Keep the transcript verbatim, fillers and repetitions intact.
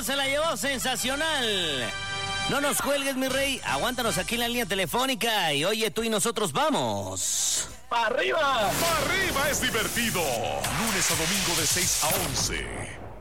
llevó, se la llevó, sensacional. No nos cuelgues, mi rey, aguántanos aquí en la línea telefónica y oye, tú y nosotros vamos. ¡Para arriba! ¡Para arriba es divertido! Lunes a domingo de seis a once.